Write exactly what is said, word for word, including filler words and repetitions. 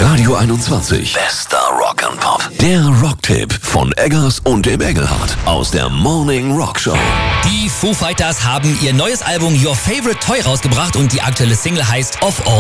Radio einundzwanzig. Bester Rock'n'Pop. Der Rocktipp von Eggers und dem Engelhardt aus der Morning Rock Show. Die Foo Fighters haben ihr neues Album Your Favorite Toy rausgebracht und die aktuelle Single heißt Of All